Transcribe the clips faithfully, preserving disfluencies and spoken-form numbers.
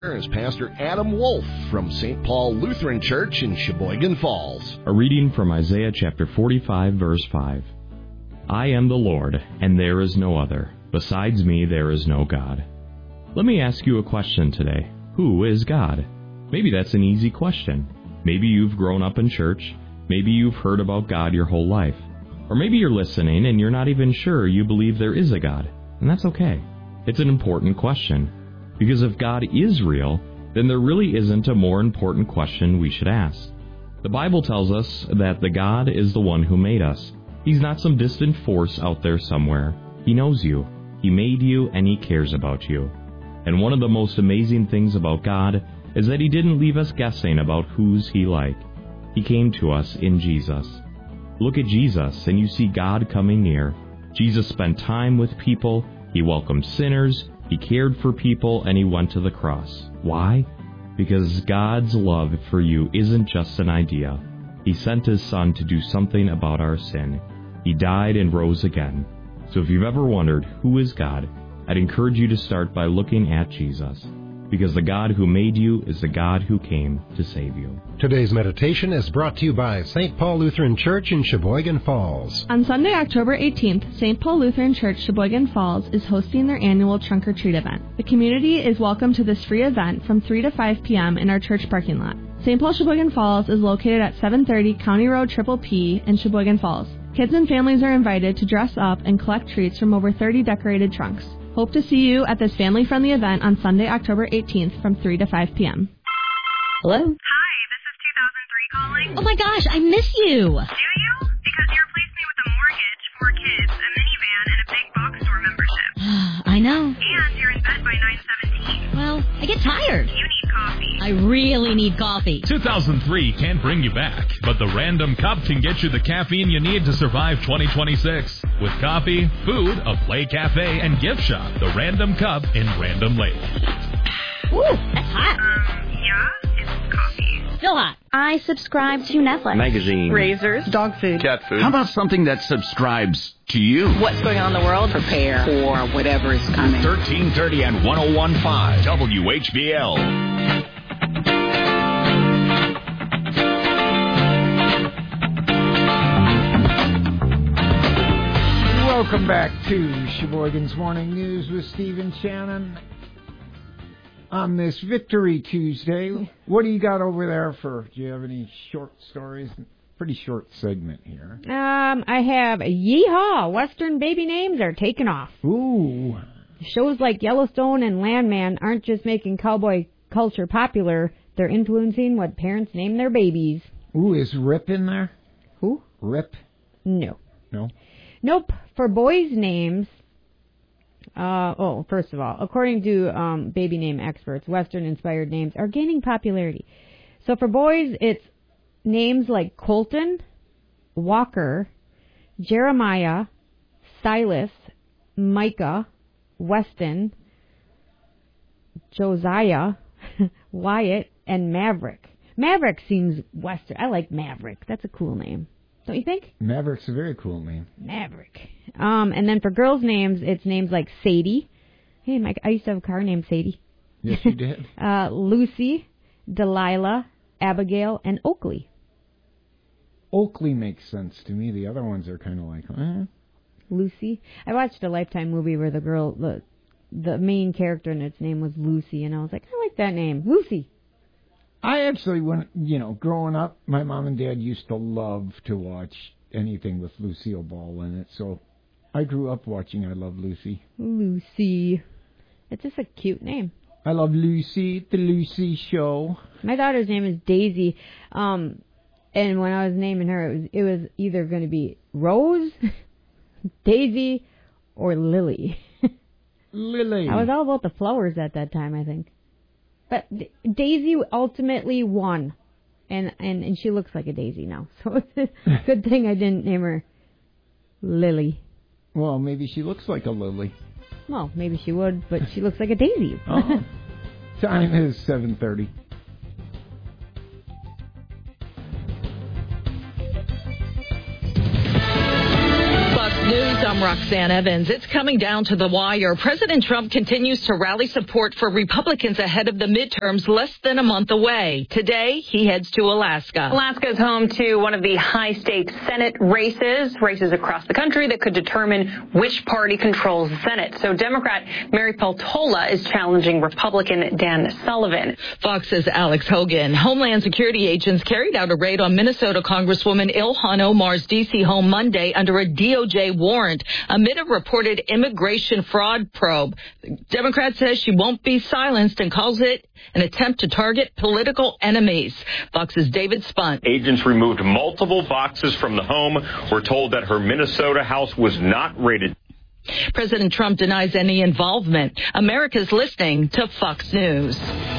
Is Pastor Adam Wolf from Saint Paul Lutheran Church in Sheboygan Falls. A reading from Isaiah chapter forty-five, verse five. I am the Lord, and there is no other. Besides me, there is no God. Let me ask you a question today. Who is God? Maybe that's an easy question. Maybe you've grown up in church. Maybe you've heard about God your whole life. Or maybe you're listening and you're not even sure you believe there is a God. And that's okay. It's an important question. Because if God is real, then there really isn't a more important question we should ask. The Bible tells us that the God is the one who made us. He's not some distant force out there somewhere. He knows you. He made you, and He cares about you. And one of the most amazing things about God is that He didn't leave us guessing about who's He like. He came to us in Jesus. Look at Jesus, and you see God coming near. Jesus spent time with people. He welcomed sinners. He cared for people, and He went to the cross. Why? Because God's love for you isn't just an idea. He sent His Son to do something about our sin. He died and rose again. So if you've ever wondered who is God, I'd encourage you to start by looking at Jesus. Because the God who made you is the God who came to save you. Today's meditation is brought to you by Saint Paul Lutheran Church in Sheboygan Falls. On Sunday, October eighteenth, Saint Paul Lutheran Church Sheboygan Falls is hosting their annual Trunk or Treat event. The community is welcome to this free event from three to five p.m. in our church parking lot. Saint Paul Sheboygan Falls is located at seven thirty County Road Triple P in Sheboygan Falls. Kids and families are invited to dress up and collect treats from over thirty decorated trunks. Hope to see you at this family-friendly event on Sunday, October eighteenth from three to five p.m. Hello? Hi, this is two thousand three calling. Oh my gosh, I miss you. Do you? Because you replaced me with a mortgage, four kids, a minivan, and a big box store membership. I know. And you're in bed by nine seventeen. Well, I get tired. You need coffee. I really need coffee. two thousand three can't bring you back, but the Random Cup can get you the caffeine you need to survive twenty twenty-six. With coffee, food, a play cafe, and gift shop, the Random Cup in Random Lake. Ooh, that's hot. Um, yeah, it's coffee. Still hot. I subscribe to Netflix. Magazine. Razors. Dog food. Cat food. How about something that subscribes to you? What's going on in the world? Prepare for whatever is coming. thirteen thirty and one oh one point five W H B L. Welcome back to Sheboygan's Morning News with Stephen Shannon on this Victory Tuesday. What do you got over there for? Do you have any short stories? Pretty short segment here. Um, I have Yeehaw! Western baby names are taking off. Ooh. Shows like Yellowstone and Landman aren't just making cowboy culture popular, they're influencing what parents name their babies. Ooh, is Rip in there? Who? Rip? No. No? Nope. For boys' names, uh, oh, first of all, according to um, baby name experts, Western-inspired names are gaining popularity. So for boys, it's names like Colton, Walker, Jeremiah, Silas, Micah, Weston, Josiah, Wyatt, and Maverick. Maverick seems Western. I like Maverick. That's a cool name. Don't you think? Maverick's a very cool name. Maverick. Um, and then for girls' names, it's names like Sadie. Hey, Mike, I used to have a car named Sadie. Yes, you did. uh, Lucy, Delilah, Abigail, and Oakley. Oakley makes sense to me. The other ones are kind of like, eh. Lucy. I watched a Lifetime movie where the girl, the, the main character in its name was Lucy, and I was like, I like that name. Lucy. I actually, when you know, growing up, my mom and dad used to love to watch anything with Lucille Ball in it, so I grew up watching I Love Lucy. Lucy. It's just a cute name. I Love Lucy, The Lucy Show. My daughter's name is Daisy, um, and when I was naming her, it was, it was either going to be Rose, Daisy, or Lily. Lily. I was all about the flowers at that time, I think. But Daisy ultimately won, and, and, and she looks like a daisy now. So it's a good thing I didn't name her Lily. Well, maybe she looks like a lily. Well, maybe she would, but she looks like a daisy. Oh. Time is seven thirty. Fox News, I'm I'm Roxanne Evans. It's coming down to the wire. President Trump continues to rally support for Republicans ahead of the midterms less than a month away. Today, he heads to Alaska. Alaska is home to one of the high-stakes Senate races, races across the country that could determine which party controls the Senate. So Democrat Mary Peltola is challenging Republican Dan Sullivan. Fox's Alex Hogan. Homeland Security agents carried out a raid on Minnesota Congresswoman Ilhan Omar's D C home Monday under a D O J warrant amid a reported immigration fraud probe. The Democrat says she won't be silenced and calls it an attempt to target political enemies. Fox's David Spunt. Agents removed multiple boxes from the home. We're told that her Minnesota house was not raided. President Trump denies any involvement. America's listening to Fox News.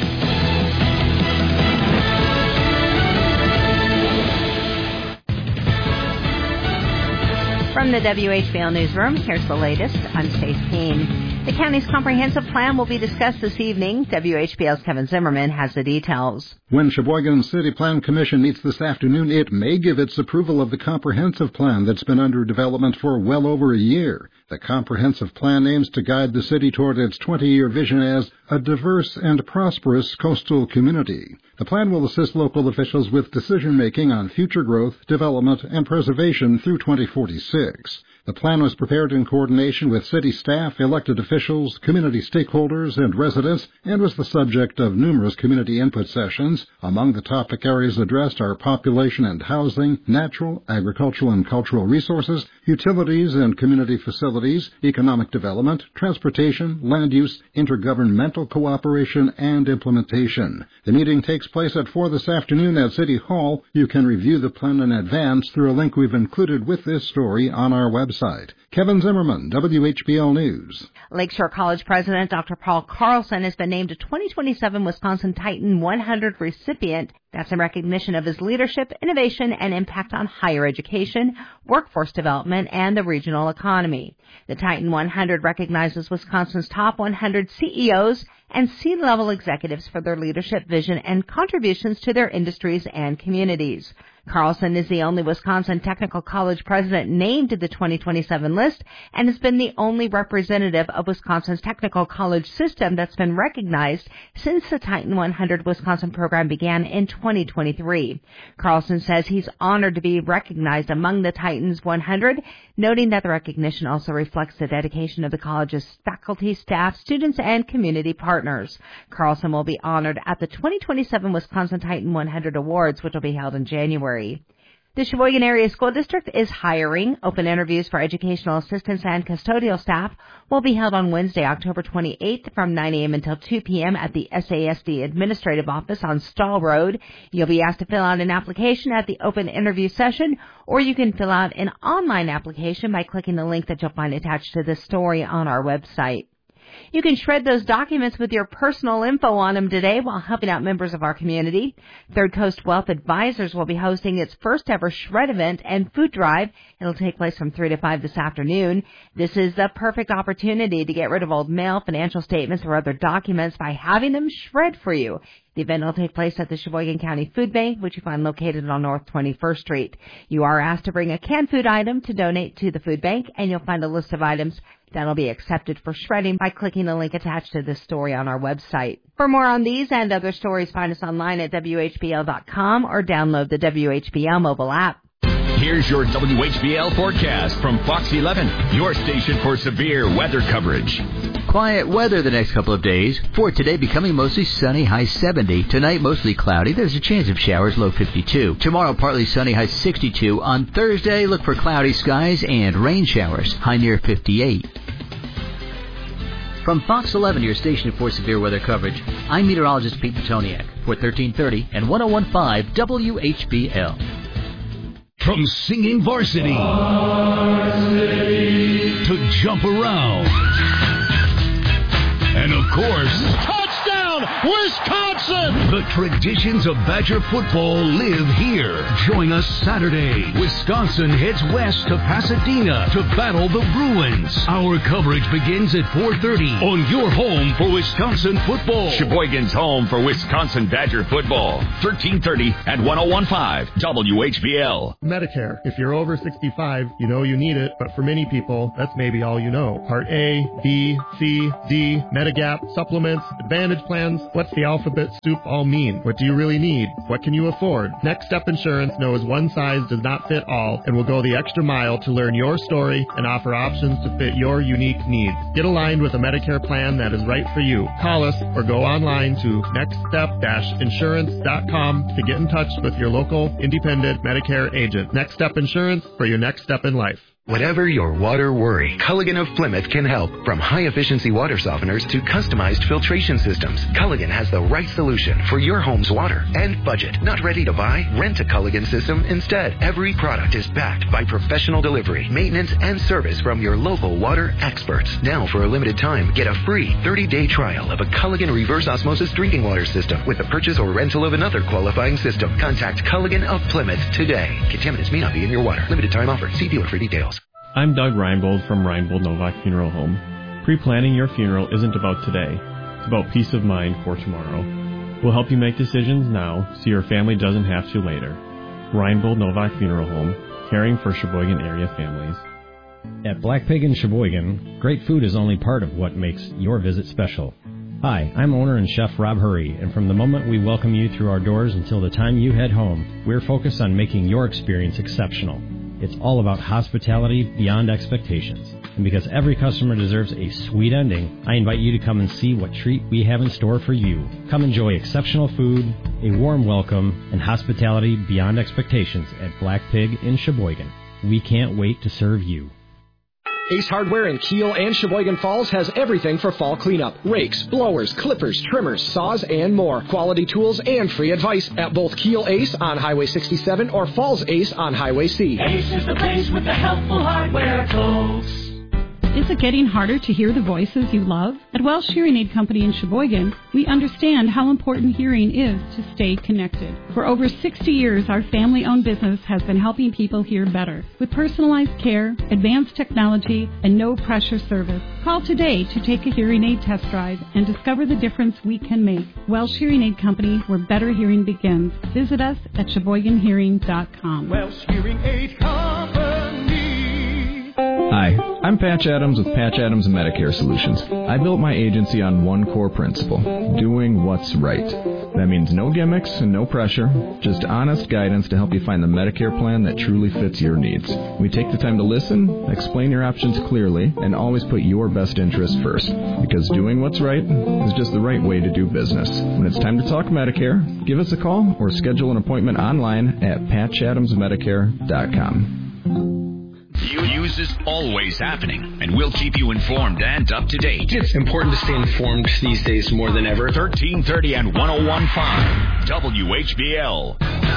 From the W H B L Newsroom, here's the latest. I'm Stace Keene. The county's comprehensive plan will be discussed this evening. W H B L's Kevin Zimmerman has the details. When Sheboygan City Plan Commission meets this afternoon, it may give its approval of the comprehensive plan that's been under development for well over a year. The comprehensive plan aims to guide the city toward its twenty-year vision as a diverse and prosperous coastal community. The plan will assist local officials with decision-making on future growth, development, and preservation through twenty forty-six. The plan was prepared in coordination with city staff, elected officials, community stakeholders, and residents, and was the subject of numerous community input sessions. Among the topic areas addressed are population and housing, natural, agricultural, and cultural resources, utilities and community facilities, economic development, transportation, land use, intergovernmental cooperation, and implementation. The meeting takes place at four this afternoon at City Hall. You can review the plan in advance through a link we've included with this story on our website. Kevin Zimmerman, W H B L News. Lakeshore College President Doctor Paul Carlson has been named a twenty twenty-seven Wisconsin Titan one hundred recipient. That's in recognition of his leadership, innovation, and impact on higher education, workforce development, and the regional economy. The Titan one hundred recognizes Wisconsin's top one hundred C E Os and C-level executives for their leadership, vision, and contributions to their industries and communities. Carlson is the only Wisconsin Technical College president named to the twenty twenty-seven list and has been the only representative of Wisconsin's technical college system that's been recognized since the Titan one hundred Wisconsin program began in twenty twenty-three. Carlson says he's honored to be recognized among the Titans one hundred, noting that the recognition also reflects the dedication of the college's faculty, staff, students, and community partners. Carlson will be honored at the twenty twenty-seven Wisconsin Titan one hundred Awards, which will be held in January. The Sheboygan Area School District is hiring. Open interviews for educational assistants and custodial staff will be held on Wednesday, October twenty-eighth from nine a.m. until two p.m. at the S A S D Administrative Office on Stall Road. You'll be asked to fill out an application at the open interview session, or you can fill out an online application by clicking the link that you'll find attached to this story on our website. You can shred those documents with your personal info on them today while helping out members of our community. Third Coast Wealth Advisors will be hosting its first ever shred event and food drive. It'll take place from three to five this afternoon. This is the perfect opportunity to get rid of old mail, financial statements, or other documents by having them shred for you. The event will take place at the Sheboygan County Food Bank, which you find located on North twenty-first Street. You are asked to bring a canned food item to donate to the food bank, and you'll find a list of items that'll be accepted for shredding by clicking the link attached to this story on our website. For more on these and other stories, find us online at W H B L dot com or download the W H B L mobile app. Here's your W H B L forecast from Fox eleven, your station for severe weather coverage. Quiet weather the next couple of days. For today, becoming mostly sunny, high seventy. Tonight, mostly cloudy. There's a chance of showers, low fifty-two. Tomorrow, partly sunny, high sixty-two. On Thursday, look for cloudy skies and rain showers, high near fifty-eight. From Fox eleven, your station for severe weather coverage, I'm meteorologist Pete Petoniak for thirteen thirty and ten fifteen W H B L. From singing varsity, varsity to jump around. And of course, touchdown, Wisconsin! The traditions of Badger football live here. Join us Saturday. Wisconsin heads west to Pasadena to battle the Bruins. Our coverage begins at four thirty on your home for Wisconsin football. Sheboygan's home for Wisconsin Badger football. thirteen thirty and one oh one point five W H B L. Medicare. If you're over sixty-five, you know you need it, but for many people, that's maybe all you know. Part A, B, C, D, Medigap, supplements, Advantage plans. What's the alphabet soup all mean? What do you really need? What can you afford? Next Step Insurance knows one size does not fit all and will go the extra mile to learn your story and offer options to fit your unique needs. Get aligned with a Medicare plan that is right for you. Call us or go online to next step insurance dot com to get in touch with your local independent Medicare agent. Next Step Insurance for your next step in life. Whatever your water worry, Culligan of Plymouth can help. From high-efficiency water softeners to customized filtration systems, Culligan has the right solution for your home's water and budget. Not ready to buy? Rent a Culligan system instead. Every product is backed by professional delivery, maintenance, and service from your local water experts. Now, for a limited time, get a free thirty-day trial of a Culligan reverse osmosis drinking water system with the purchase or rental of another qualifying system. Contact Culligan of Plymouth today. Contaminants may not be in your water. Limited time offer. See dealer for details. I'm Doug Reinbold from Reinbold Novak Funeral Home. Pre-planning your funeral isn't about today. It's about peace of mind for tomorrow. We'll help you make decisions now so your family doesn't have to later. Reinbold Novak Funeral Home, caring for Sheboygan area families. At Black Pig in Sheboygan, great food is only part of what makes your visit special. Hi, I'm owner and chef Rob Hurry, and from the moment we welcome you through our doors until the time you head home, we're focused on making your experience exceptional. It's all about hospitality beyond expectations. And because every customer deserves a sweet ending, I invite you to come and see what treat we have in store for you. Come enjoy exceptional food, a warm welcome, and hospitality beyond expectations at Black Pig in Sheboygan. We can't wait to serve you. Ace Hardware in Kiel and Sheboygan Falls has everything for fall cleanup. Rakes, blowers, clippers, trimmers, saws, and more. Quality tools and free advice at both Kiel Ace on Highway sixty-seven or Falls Ace on Highway C. Ace is the place with the helpful hardware, folks. Is it getting harder to hear the voices you love? At Welsh Hearing Aid Company in Sheboygan, we understand how important hearing is to stay connected. For over sixty years, our family-owned business has been helping people hear better. With personalized care, advanced technology, and no-pressure service. Call today to take a hearing aid test drive and discover the difference we can make. Welsh Hearing Aid Company, where better hearing begins. Visit us at sheboygan hearing dot com. Welsh Hearing Aid Company. Hi, I'm Patch Adams with Patch Adams Medicare Solutions. I built my agency on one core principle, doing what's right. That means no gimmicks and no pressure, just honest guidance to help you find the Medicare plan that truly fits your needs. We take the time to listen, explain your options clearly, and always put your best interest first. Because doing what's right is just the right way to do business. When it's time to talk Medicare, give us a call or schedule an appointment online at patch adams medicare dot com. News is always happening, and we'll keep you informed and up to date. It's important to stay informed these days more than ever. thirteen thirty and one oh one point five W H B L.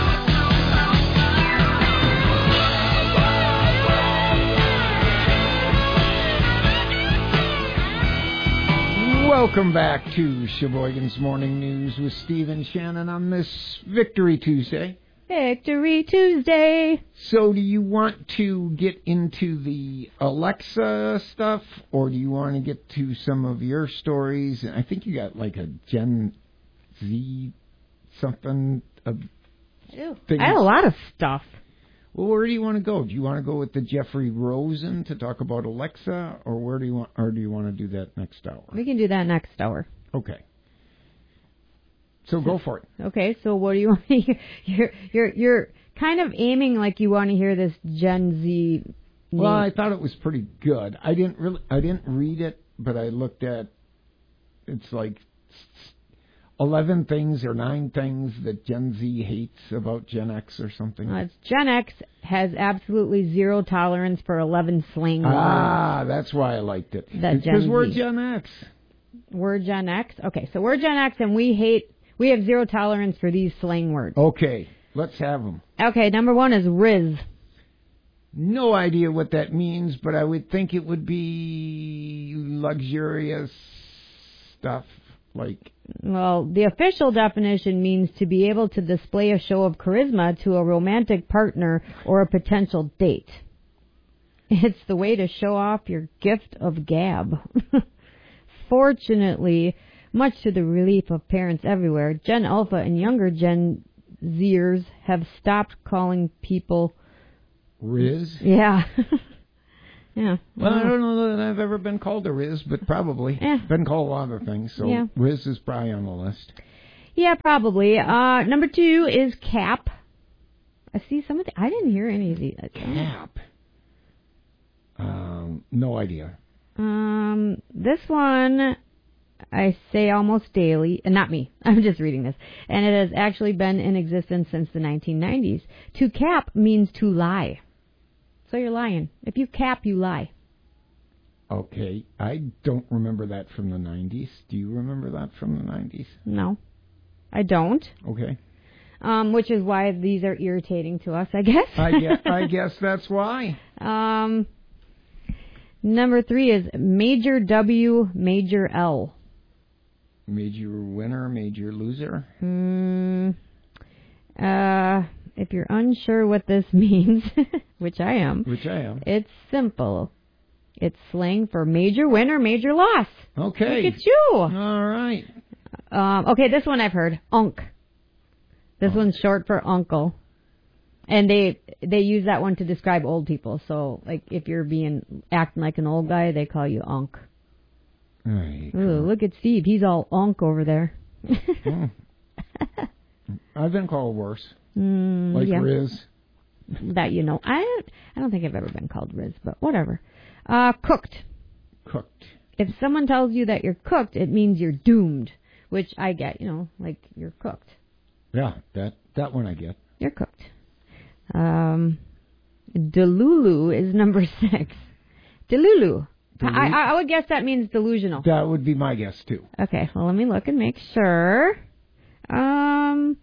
Welcome back to Sheboygan's Morning News with Steve and Shannon on this Victory Tuesday. Victory Tuesday. So do you want to get into the Alexa stuff, or do you want to get to some of your stories? I think you got like a Gen Z something. A Ew, I have a lot of stuff. Well, where do you want to go? Do you want to go with the Jeffrey Rosen to talk about Alexa, or where do you want, or do you want to do that next hour? We can do that next hour. Okay. So go for it. Okay, so what do you want to hear? You're, you're, you're kind of aiming like you want to hear this Gen Z. Well, I thought it was pretty good. I didn't really, I didn't read it, but I looked at, it's like eleven things or nine things that Gen Z hates about Gen X or something. Uh, it's Gen X has absolutely zero tolerance for eleven slang words. Ah, that's why I liked it. Because we're Gen X. We're Gen X? Okay, so we're Gen X and we hate... We have zero tolerance for these slang words. Okay, let's have them. Okay, number one is Riz. No idea what that means, but I would think it would be luxurious stuff like Well, the official definition means to be able to display a show of charisma to a romantic partner or a potential date. It's the way to show off your gift of gab. Fortunately, much to the relief of parents everywhere, Gen Alpha and younger Gen Zers have stopped calling people Riz? Yeah. Yeah. Well, I don't know that I've ever been called a Riz, but probably. Eh. Been called a lot of things, so Yeah. Riz is probably on the list. Yeah, probably. Uh, number two is Cap. I see some of the... I didn't hear any of these. Cap. Um, no idea. Um, this one I say almost daily. And not me. I'm just reading this. And it has actually been in existence since the nineteen nineties. To cap means to lie. So you're lying. If you cap, you lie. Okay. I don't remember that from the nineties. Do you remember that from the nineties? No. I don't. Okay. Um, which is why these are irritating to us, I guess. I guess, I guess that's why. Um, number three is Major W, Major L. Major winner, major loser? Hmm. Uh, if you're unsure what this means, which I am. Which I am. It's simple. It's slang for major win or major loss. Okay. Look at you. All right. Um, okay, this one I've heard. Unk. This Unk. one's short for uncle. And they they use that one to describe old people. So, like, if you're being acting like an old guy, they call you unk. Right. Ooh, look at Steve. He's all unk over there. Oh. I've been called worse. Mm, like yeah. Riz. That you know. I don't, I don't think I've ever been called Riz, but whatever. Uh, cooked. Cooked. If someone tells you that you're cooked, it means you're doomed, which I get, you know, like you're cooked. Yeah, that, that one I get. You're cooked. Um, Delulu is number six. Delulu. Delu- I, I would guess that means delusional. That would be my guess, too. Okay, well, let me look and make sure. Um,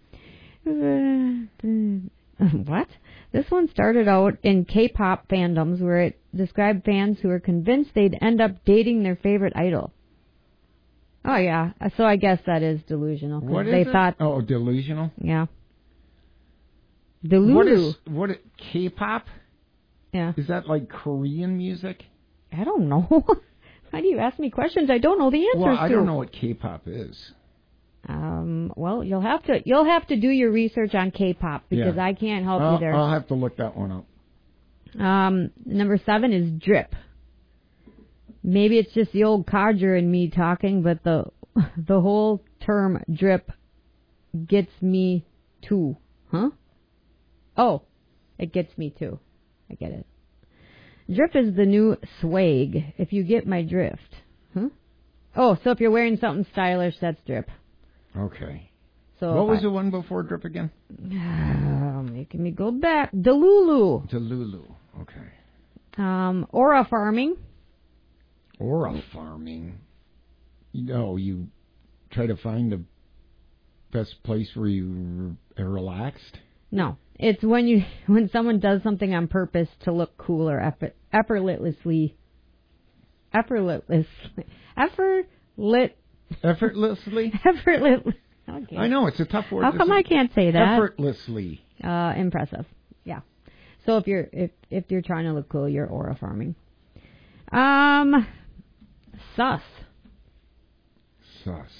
what? This one started out in K-pop fandoms where it described fans who were convinced they'd end up dating their favorite idol. Oh, yeah. So I guess that is delusional. 'Cause What is they it? thought, Oh, delusional? yeah. Delulu. What is, what is, K-pop? Yeah. Is that like Korean music? I don't know. Why do you ask me questions I don't know the answers Well, I to? don't know what K-pop is. Um, well, you'll have to you'll have to do your research on K-pop because Yeah. I can't help I'll, you there. I'll have to look that one up. Um, number seven is drip. Maybe it's just the old codger and me talking, but the the whole term drip gets me too. Huh? Oh, it gets me too. I get it. Drip is the new swag, if you get my drift. Huh? Oh, so if you're wearing something stylish, that's drip. Okay. So what was I, the one before drip again? Oh, making me go back. Delulu. Delulu. Okay. Um, aura farming. Aura farming. You know, you try to find the best place where you are relaxed. No, it's when you when someone does something on purpose to look cool or effort, effortlessly, effortlessly, effortless, effortlessly, effortless. Okay. I know it's a tough word. How come I can't say that? Effortlessly. Uh, impressive. Yeah. So if you're if if you're trying to look cool, you're aura farming. Um, sus. Sus.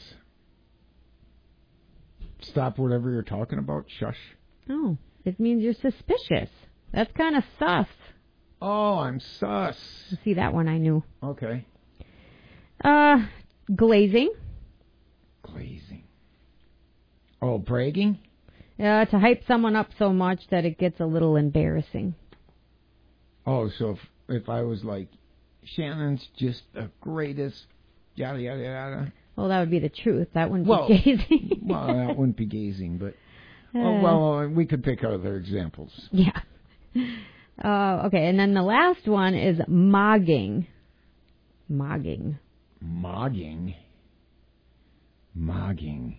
Stop whatever you're talking about. Shush. Oh, it means you're suspicious. That's kind of sus. Oh, I'm sus. See, that one I knew. Okay. Uh, glazing. Glazing. Oh, bragging? Uh, to hype someone up so much that it gets a little embarrassing. Oh, so if, if I was like, Shannon's just the greatest, yada, yada, yada. Well, that would be the truth. That wouldn't well, be gazing. Well, that wouldn't be gazing, but... Uh, oh, well, we could pick other examples. Yeah. Uh, okay, and then the last one is mogging. Mogging. Mogging? Mogging.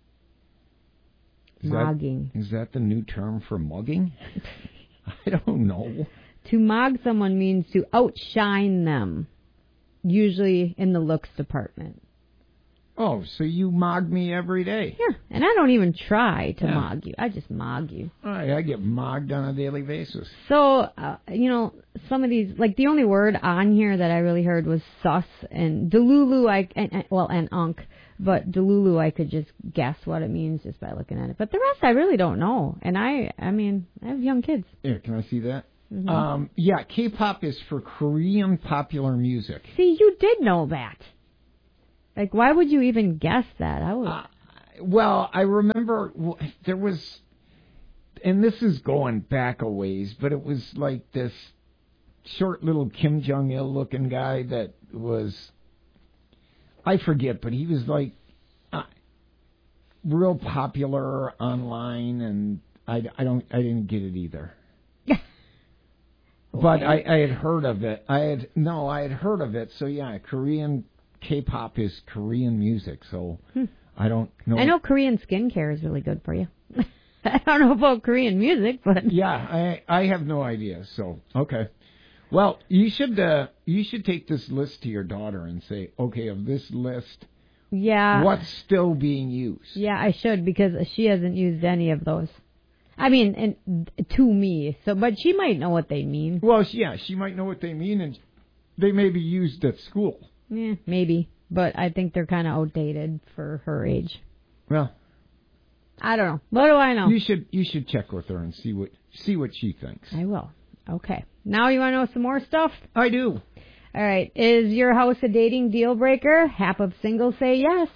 Is Mogging. That, is that the new term for mugging? I don't know. To mog someone means to outshine them, usually in the looks department. Oh, so you mog me every day? Yeah, and I don't even try to Yeah. mog you. I just mog you. I, I get mogged on a daily basis. So, uh, you know, some of these, like the only word on here that I really heard was sus and Delulu, I, and, and, well, and unk. But Delulu, I could just guess what it means just by looking at it. But the rest, I really don't know. And I, I mean, I have young kids. Here, can I see that? Mm-hmm. Um, yeah, K-pop is for Korean popular music. See, you did know that. Like, why would you even guess that? I would. Uh, well, I remember there was, and this is going back a ways, but it was like this short little Kim Jong-il looking guy that was, I forget, but he was like uh, real popular online, and I, I don't, I didn't get it either. Okay. But I, I had heard of it. I had no, I had heard of it. So yeah, Korean K-pop is Korean music. So hmm. I don't know. I know Korean skincare is really good for you. I don't know about Korean music, but yeah, I I have no idea. So okay. Well, you should uh, you should take this list to your daughter and say, okay, of this list, yeah, what's still being used? Yeah, I should, because she hasn't used any of those. I mean, and to me. So, but she might know what they mean. Well, yeah, she might know what they mean, and they may be used at school. Yeah, maybe, but I think they're kind of outdated for her age. Well, I don't know. What do I know? You should you should check with her and see what see what she thinks. I will. Okay. Now you want to know some more stuff? I do. All right. Is your house a dating deal breaker? Half of singles say yes.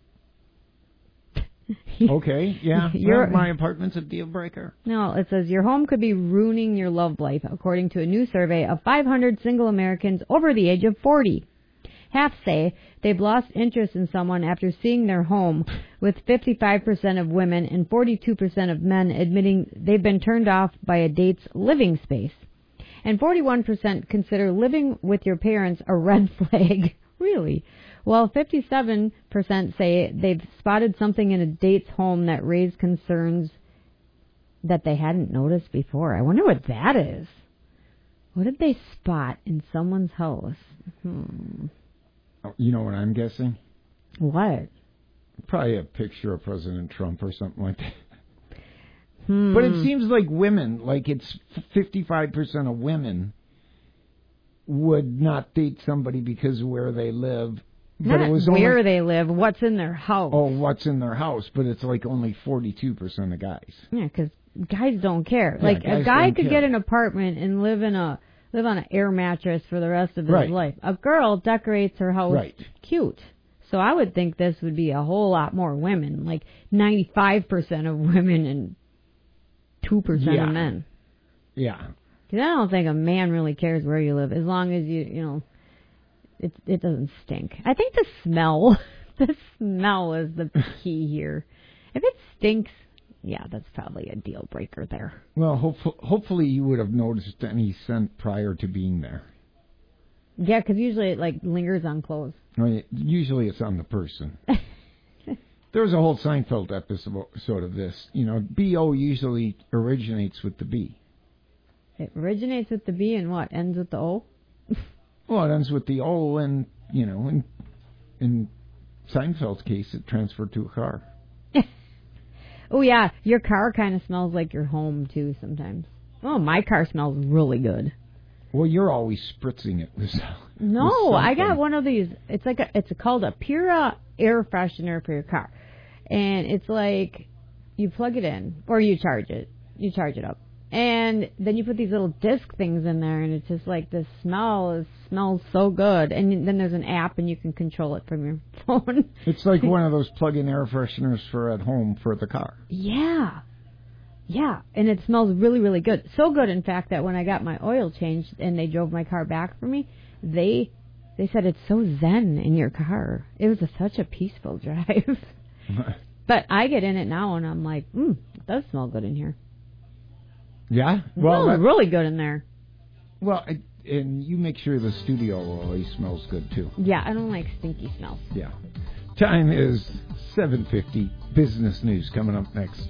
Okay, yeah. Your, my apartment's a deal breaker. No, it says your home could be ruining your love life, according to a new survey of five hundred single Americans over the age of forty. Half say they've lost interest in someone after seeing their home, with fifty-five percent of women and forty-two percent of men admitting they've been turned off by a date's living space. And forty-one percent consider living with your parents a red flag. Really? While fifty-seven percent say they've spotted something in a date's home that raised concerns that they hadn't noticed before. I wonder what that is. What did they spot in someone's house? Hmm. You know what I'm guessing? What? Probably a picture of President Trump or something like that. Hmm. But it seems like women, like it's fifty-five percent of women would not date somebody because of where they live. Not but it was where only, they live, what's in their house. Oh, what's in their house, but it's like only forty-two percent of guys. Yeah, because guys don't care. Yeah, like, a guy could care. get an apartment and live in a live on an air mattress for the rest of his right. life. A girl decorates her house right. cute. So I would think this would be a whole lot more women, like ninety-five percent of women and two percent yeah. of men. Yeah. Because I don't think a man really cares where you live, as long as you, you know, it it doesn't stink. I think the smell, the smell is the key here. If it stinks, yeah, that's probably a deal breaker there. Well, hopefully, hopefully you would have noticed any scent prior to being there. Yeah, because usually it like lingers on clothes. Right. Usually it's on the person. There was a whole Seinfeld episode of this. You know, B O usually originates with the B. It originates with the B and what? Ends with the O? Well, it ends with the O, and, you know, in, in Seinfeld's case, it transferred to a car. Oh, yeah. Your car kind of smells like your home, too, sometimes. Oh, my car smells really good. Well, you're always spritzing it with No, with I got one of these. It's like a, it's called a Pura air freshener for your car. And it's like you plug it in, or you charge it. You charge it up. And then you put these little disc things in there, and it's just like the smell is, smells so good. And then there's an app, and you can control it from your phone. It's like one of those plug-in air fresheners for at home for the car. Yeah. Yeah, and it smells really, really good. So good, in fact, that when I got my oil changed and they drove my car back for me, they they said it's so zen in your car. It was a, such a peaceful drive. But I get in it now, and I'm like, mm, it does smell good in here. Yeah? Well, Well, really good in there. Well, I, and you make sure the studio always smells good, too. Yeah, I don't like stinky smells. Yeah. Time is seven fifty. Business news coming up next.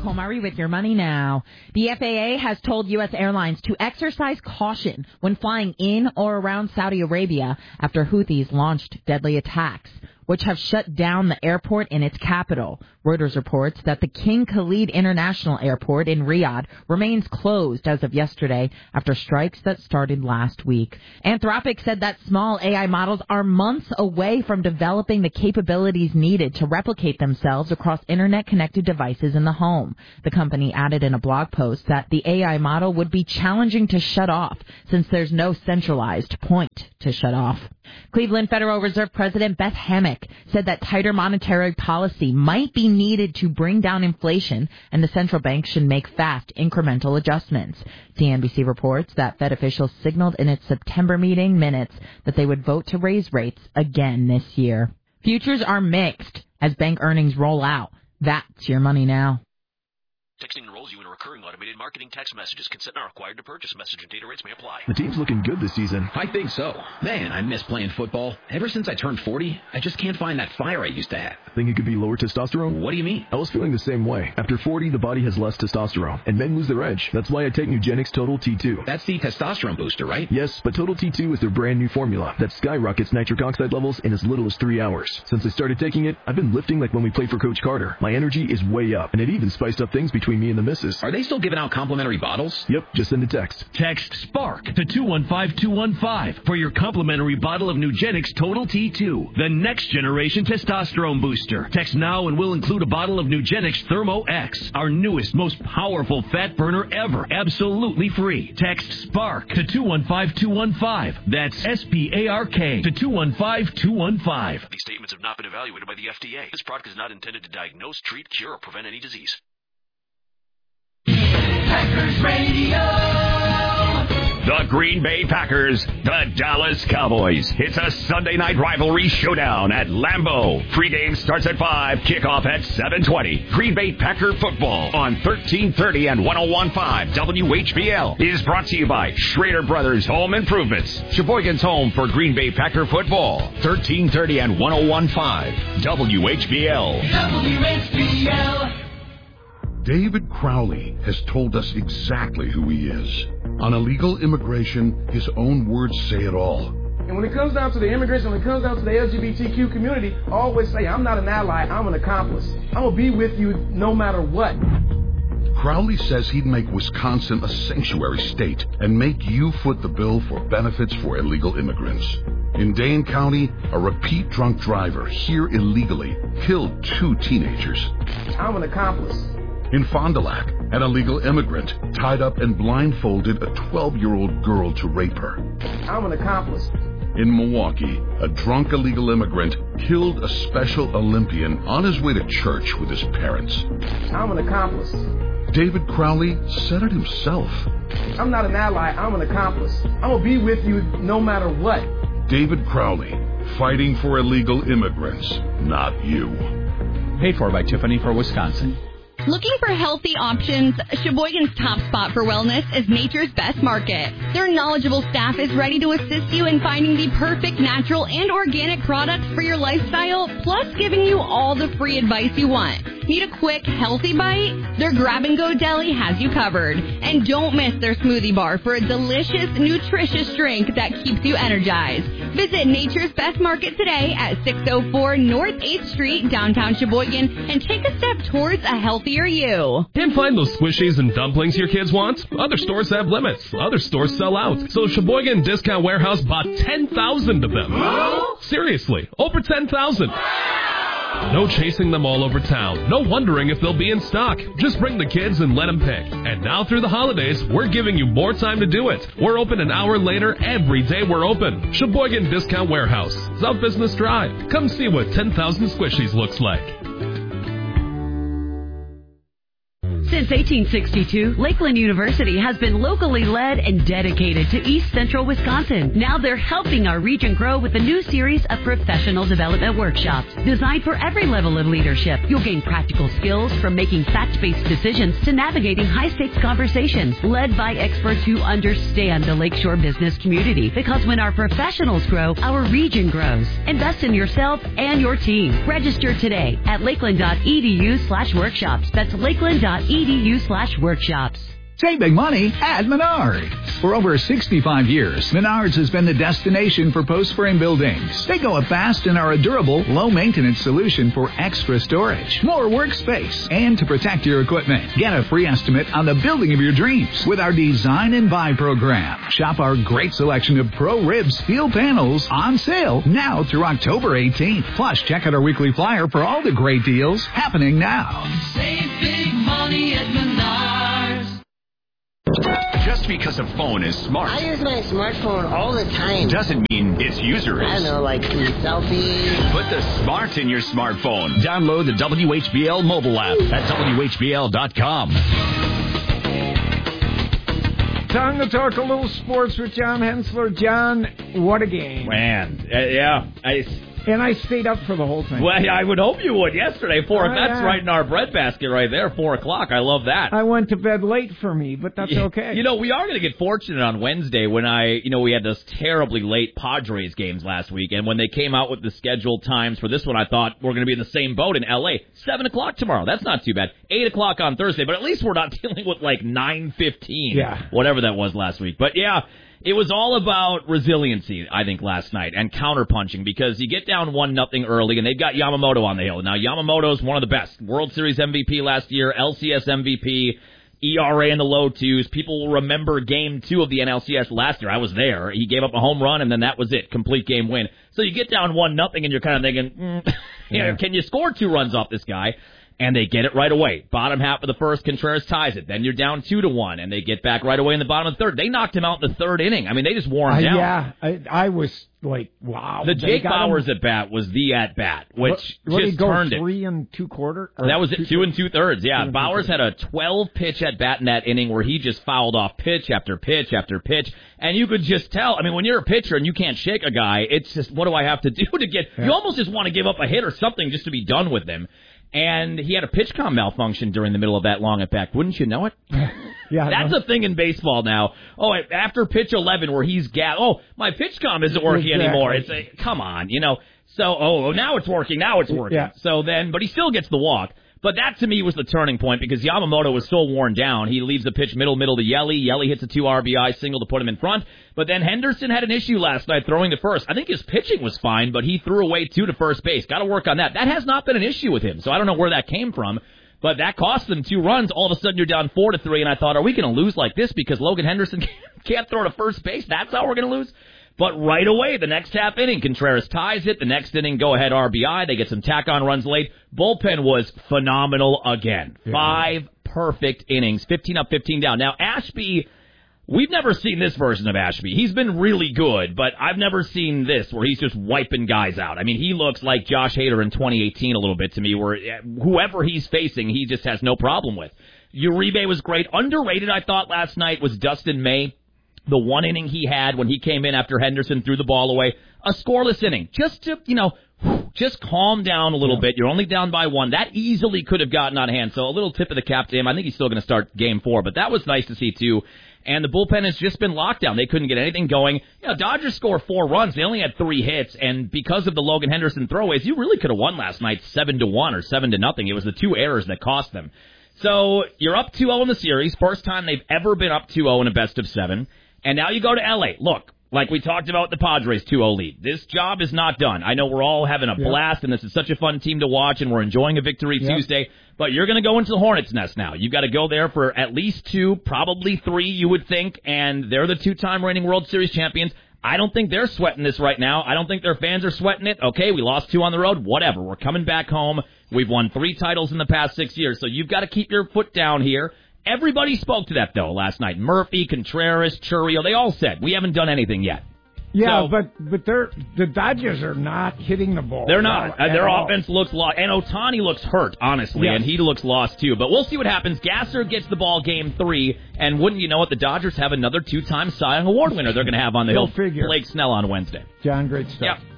Omari with your money now. The F A A has told U S airlines to exercise caution when flying in or around Saudi Arabia after Houthis launched deadly attacks, which have shut down the airport in its capital. Reuters reports that the King Khalid International Airport in Riyadh remains closed as of yesterday after strikes that started last week. Anthropic said that small A I models are months away from developing the capabilities needed to replicate themselves across internet-connected devices in the home. The company added in a blog post that the A I model would be challenging to shut off since there's no centralized point to shut off. Cleveland Federal Reserve President Beth Hammack said that tighter monetary policy might be needed to bring down inflation, and the central bank should make fast incremental adjustments. C N B C reports that Fed officials signaled in its September meeting minutes that they would vote to raise rates again this year. Futures are mixed as bank earnings roll out. That's your money now. Texting enrolls you in a recurring automated marketing text messages. Consent not required to purchase. Message and data rates may apply. The team's looking good this season. I think so. Man, I miss playing football. Ever since I turned forty, I just can't find that fire I used to have. Think it could be lower testosterone? What do you mean? I was feeling the same way. After forty, the body has less testosterone, and men lose their edge. That's why I take Nugenix Total T two. That's the testosterone booster, right? Yes, but Total T two is their brand new formula that skyrockets nitric oxide levels in as little as three hours. Since I started taking it, I've been lifting like when we played for Coach Carter. My energy is way up, and it even spiced up things between me and the missus. Are they still giving out complimentary bottles? Yep, just send a text. Text SPARK to two one five two one five for your complimentary bottle of Nugenix Total T two, the next generation testosterone booster. Text now and we'll include a bottle of Nugenix Thermo X, our newest, most powerful fat burner ever, absolutely free. Text SPARK to two one five two one five. That's S P A R K to two one five two one five. These statements have not been evaluated by the F D A. This product is not intended to diagnose, treat, cure, or prevent any disease. Packers Radio. The Green Bay Packers, the Dallas Cowboys. It's a Sunday night rivalry showdown at Lambeau. Pregame starts at five, kickoff at seven twenty. Green Bay Packer football on thirteen thirty and one oh one point five W H B L is brought to you by Schrader Brothers Home Improvements. Sheboygan's home for Green Bay Packer football. thirteen thirty and one oh one point five W H B L. W H B L. David Crowley has told us exactly who he is. On illegal immigration, his own words say it all. And when it comes down to the immigration, when it comes down to the L G B T Q community, I always say, I'm not an ally, I'm an accomplice. I'm going to be with you no matter what. Crowley says he'd make Wisconsin a sanctuary state and make you foot the bill for benefits for illegal immigrants. In Dane County, a repeat drunk driver here illegally killed two teenagers. I'm an accomplice. In Fond du Lac, an illegal immigrant tied up and blindfolded a twelve-year-old girl to rape her. I'm an accomplice. In Milwaukee, a drunk illegal immigrant killed a Special Olympian on his way to church with his parents. I'm an accomplice. David Crowley said it himself. I'm not an ally, I'm an accomplice. I'm going to be with you no matter what. David Crowley, fighting for illegal immigrants, not you. Paid for by Tiffany for Wisconsin. Looking for healthy options? Sheboygan's top spot for wellness is Nature's Best Market. Their knowledgeable staff is ready to assist you in finding the perfect natural and organic products for your lifestyle, plus giving you all the free advice you want. Need a quick, healthy bite? Their grab-and-go deli has you covered. And don't miss their smoothie bar for a delicious, nutritious drink that keeps you energized. Visit Nature's Best Market today at six oh four North eighth Street, downtown Sheboygan, and take a step towards a healthier you. Can't find those squishies and dumplings your kids want? Other stores have limits. Other stores sell out. So Sheboygan Discount Warehouse bought ten thousand of them. Seriously, over ten thousand. No chasing them all over town. No wondering if they'll be in stock. Just bring the kids and let them pick. And now through the holidays, we're giving you more time to do it. We're open an hour later every day we're open. Sheboygan Discount Warehouse, South Business Drive. Come see what ten thousand squishies looks like. Since eighteen sixty-two, Lakeland University has been locally led and dedicated to East Central Wisconsin. Now they're helping our region grow with a new series of professional development workshops designed for every level of leadership. You'll gain practical skills from making fact-based decisions to navigating high-stakes conversations led by experts who understand the Lakeshore business community. Because when our professionals grow, our region grows. Invest in yourself and your team. Register today at lakeland.edu slash workshops. That's lakeland.edu slash workshops. Save big money at Menards. For over sixty-five years, Menards has been the destination for post-frame buildings. They go up fast and are a durable, low-maintenance solution for extra storage, more workspace, and to protect your equipment. Get a free estimate on the building of your dreams with our Design and Buy program. Shop our great selection of Pro Rib steel panels on sale now through October eighteenth. Plus, check out our weekly flyer for all the great deals happening now. Save big money at Menards. Just because a phone is smart. I use my smartphone all the time. Doesn't mean its user is. I don't know, like selfies. Put the smart in your smartphone. Download the W H B L mobile app at W H B L dot com. Time to talk a little sports with John Hensler. John, what a game. Man, uh, yeah. I... And I stayed up for the whole thing. Well, I would hope you would. Yesterday, four. Oh, that's yeah. right in our breadbasket right there, four o'clock. I love that. I went to bed late for me, but that's Yeah. okay. You know, we are going to get fortunate on Wednesday when I, you know, we had those terribly late Padres games last week, and when they came out with the scheduled times for this one, I thought we're going to be in the same boat in L A. Seven o'clock tomorrow. That's not too bad. Eight o'clock on Thursday, but at least we're not dealing with like nine fifteen. Yeah. Whatever that was last week. But yeah. It was all about resiliency, I think, last night, and counterpunching, because you get down one nothing early, and they've got Yamamoto on the hill. Now, Yamamoto's one of the best. World Series M V P last year, L C S M V P, E R A in the low twos. People will remember game two of the N L C S last year. I was there. He gave up a home run, and then that was it. Complete game win. So you get down one nothing, and you're kind of thinking, mm, you know, can you score two runs off this guy? And they get it right away. Bottom half of the first, Contreras ties it. Then you're down two to one, and they get back right away in the bottom of the third. They knocked him out in the third inning. I mean, they just wore him uh, down. Yeah, I, I was like, wow. The Jake Bauers at bat was the at bat, which what, what just did he go, turned it. Three and two quarter. That was it. Two, two and two thirds. Yeah, two Bauers two had a twelve pitch at bat in that inning where he just fouled off pitch after pitch after pitch, and you could just tell. I mean, when you're a pitcher and you can't shake a guy, it's just, what do I have to do to get? Yeah. You almost just want to give up a hit or something just to be done with him. And he had a PitchCom malfunction during the middle of that long at bat. Wouldn't you know it? Yeah, That's a thing in baseball now. Oh, after pitch eleven where he's ga- oh, my PitchCom isn't working exactly. anymore. It's a, come on, you know. So, oh, now it's working. Now it's working. Yeah. So then, but he still gets the walk. But that, to me, was the turning point because Yamamoto was so worn down. He leaves the pitch middle, middle to Yelly. Yelly hits a two R B I single to put him in front. But then Henderson had an issue last night throwing to first. I think his pitching was fine, but he threw away two to first base. Got to work on that. That has not been an issue with him, so I don't know where that came from. But that cost them two runs. All of a sudden, you're down four to three, and I thought, are we going to lose like this because Logan Henderson can't throw to first base? That's how we're going to lose? But right away, the next half inning, Contreras ties it. The next inning, go-ahead R B I. They get some tack-on runs late. Bullpen was phenomenal again. Yeah. Five perfect innings, fifteen up, fifteen down. Now, Ashby, we've never seen this version of Ashby. He's been really good, but I've never seen this where he's just wiping guys out. I mean, he looks like Josh Hader in twenty eighteen a little bit to me, where whoever he's facing, he just has no problem with. Uribe was great. Underrated, I thought, last night was Dustin May. The one inning he had when he came in after Henderson threw the ball away, a scoreless inning, just to, you know, just calm down a little yeah. bit. You're only down by one. That easily could have gotten out of hand. So a little tip of the cap to him. I think he's still going to start game four, but that was nice to see too. And the bullpen has just been locked down. They couldn't get anything going. You know, Dodgers scored four runs. They only had three hits, and because of the Logan Henderson throwaways, you really could have won last night seven to one or seven to nothing. It was the two errors that cost them. So you're up two oh in the series. First time they've ever been up two oh in a best of seven. And now you go to L A. Look, like we talked about the Padres two oh lead. This job is not done. I know we're all having a yep. blast, and this is such a fun team to watch, and we're enjoying a victory yep. Tuesday. But you're going to go into the Hornets' nest now. You've got to go there for at least two, probably three, you would think, and they're the two-time reigning World Series champions. I don't think they're sweating this right now. I don't think their fans are sweating it. Okay, we lost two on the road. Whatever. We're coming back home. We've won three titles in the past six years, so you've got to keep your foot down here. Everybody spoke to that, though, last night. Murphy, Contreras, Churriel, they all said, we haven't done anything yet. Yeah, So, but but they're the Dodgers are not hitting the ball. They're not. At Uh, their all. offense looks lost. And Ohtani looks hurt, honestly, Yes. and he looks lost, too. But we'll see what happens. Gasser gets the ball game three, and wouldn't you know it, the Dodgers have another two-time Cy Young Award winner they're going to have on the Go hill, figure. Blake Snell, on Wednesday. John, great stuff. Yep.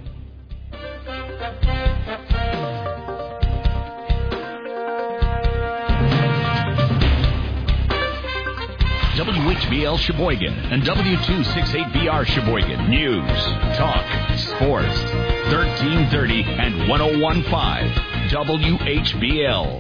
W H B L Sheboygan and W two sixty-eight B R Sheboygan. News, talk, sports. thirteen thirty and one oh one point five W H B L.